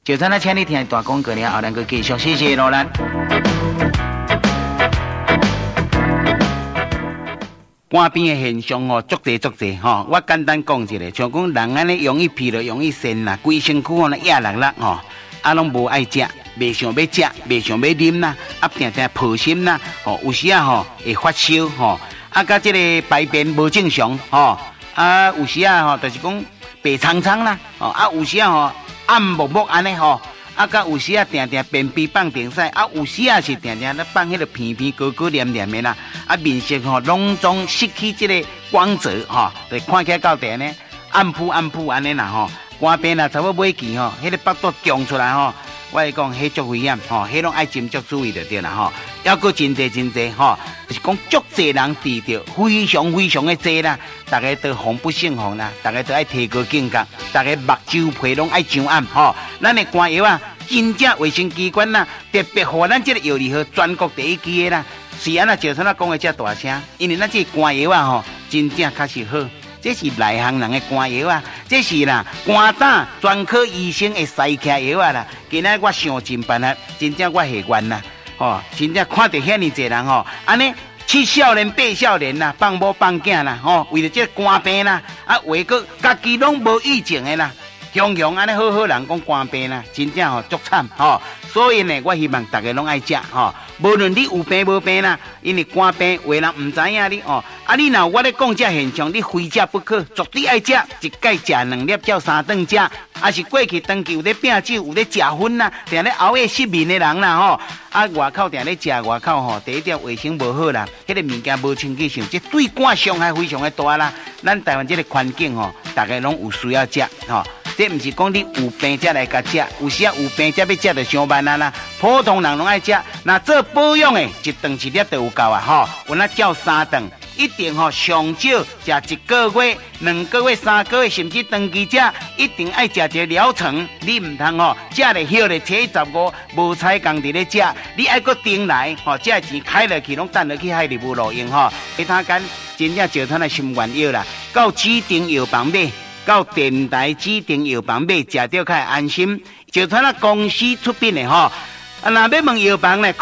就咱请你听大广告了，后咱个继续，谢谢罗兰。肝病的现象哦，足济吼。我简单讲一下，像讲人安尼容易疲劳、容易眩啦，规身躯呢压力啦吼，拢无爱食，袂想要食，袂想要啉啦，定抱心啦，有时会发烧吼，甲这个排便无正常吼，有时就是讲白苍苍啦，有时暗木木安尼吼。甲有时定便秘放电屎，有时是定咧放迄个片高黏黏的啦，面色拢总失去这个光泽就看起来到底呢暗扑安尼啦肝病啦，差不多尾期迄个腹肚胀出来我来讲迄足危险迄拢爱斟酌注意就对啦还佫真济就是讲足济人治着非常的济啦，大家都防不胜防啦，大家都爱提高警觉，大家目睭皮拢爱上暗咱的肝药真正卫生机关特别予咱这个药理全国第一支的啦，是安那就像咱讲的这大声，因为咱这肝药真正确实好。这是内行人的肝药这是啦肝胆专科医生的塞卡药啦。今仔我想尽办法，真正我下愿啦，真正看到遐尼济人安尼7少年8少年啦，放某放囝啦，为了这肝病啦，为个家己拢无预警的啦，雄安尼好人讲肝病啦，真正足惨所以呢，我希望大家拢爱食无论你有病无病啦，因为肝病有人唔知影你你若我咧讲这现象，你非食不可，绝对爱食，一盖食2粒照3顿食，是过去长期有咧拼酒，有咧食薰啦，定咧熬夜失眠的人啦外口定咧食外口第一点卫生无好啦，迄个物件无清气上，这对肝伤害非常的大啦。咱台湾这个环境大家拢有需要食这不是讲你有病才来甲食，有时有病才要食就伤慢啦。普通人拢爱食，那做保养的1顿1粒就有够有那照3顿，一定上少食1个月、2个月、3个月，甚至长期食，一定爱食一个疗程。你唔通食了休了715，无采工伫咧食，你爱搁顶来这钱开落去，拢等落去海里无路用其他间真正就他的心愿药啦，到指定药房买。到电台指定药房买，食着较安心。就像那公司出品的若要问药房呢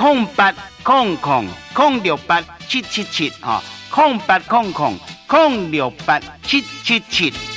，08000687770800068777。